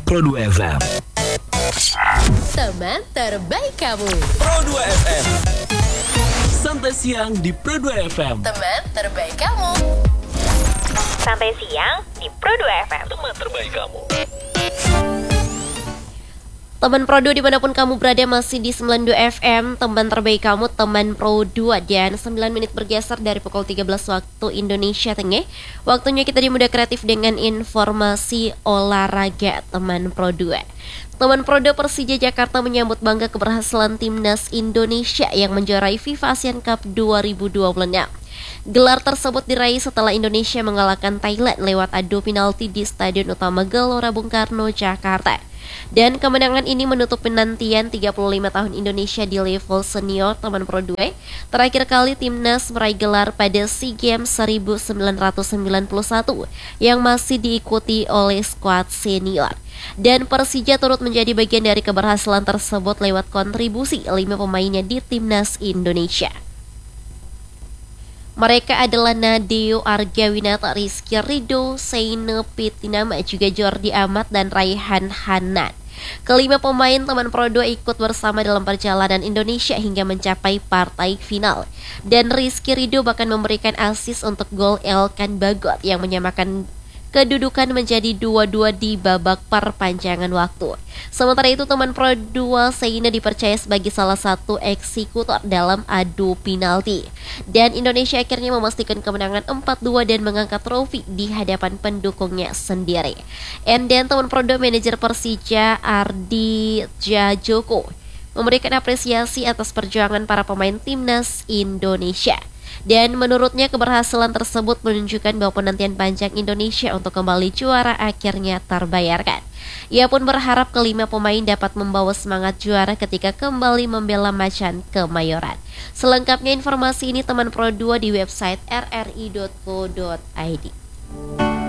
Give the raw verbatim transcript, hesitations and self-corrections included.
Pro dua F M. Teman terbaik kamu. Pro dua F M. Santai siang di Pro dua F M. Teman terbaik kamu. Santai siang di Pro dua F M. Teman terbaik kamu. Teman Pro dua dimanapun kamu berada, masih di sembilan puluh dua F M, teman terbaik kamu, teman Pro dua. Dan sembilan menit bergeser dari pukul tiga belas waktu Indonesia Tengah. Waktunya kita di Muda Kreatif dengan informasi olahraga, teman Pro dua. Teman Pro dua, Persija Jakarta menyambut bangga keberhasilan timnas Indonesia yang menjuarai FIFA Asian Cup dua ribu dua puluh enam. Gelar tersebut diraih setelah Indonesia mengalahkan Thailand lewat adu penalti di Stadion Utama Gelora Bung Karno, Jakarta. Dan kemenangan ini menutup penantian tiga puluh lima tahun Indonesia di level senior, teman Pro dua. Terakhir kali timnas meraih gelar pada SEA Games seribu sembilan ratus sembilan puluh satu yang masih diikuti oleh skuad senior. Dan Persija turut menjadi bagian dari keberhasilan tersebut lewat kontribusi lima pemainnya di timnas Indonesia. Mereka adalah Nadeo Argawinata, Rizky Ridho, Seine Pitinama, juga Jordi Amat dan Raihan Hanan. Kelima pemain teman Pro dua ikut bersama dalam perjalanan Indonesia hingga mencapai partai final. Dan Rizky Ridho bahkan memberikan assist untuk gol Elkan Bagot yang menyamakan kedudukan menjadi dua dua di babak perpanjangan waktu. Sementara itu teman Pro dua, Seine dipercaya sebagai salah satu eksekutor dalam adu penalti. Dan Indonesia akhirnya memastikan kemenangan empat dua dan mengangkat trofi di hadapan pendukungnya sendiri. And then teman Pro dua, manajer Persija Ardi Jajoko memberikan apresiasi atas perjuangan para pemain timnas Indonesia. Dan menurutnya keberhasilan tersebut menunjukkan bahwa penantian panjang Indonesia untuk kembali juara akhirnya terbayarkan. Ia pun berharap kelima pemain dapat membawa semangat juara ketika kembali membela Macan Kemayoran. Selengkapnya informasi ini teman Pro dua di website r r i dot co dot i d.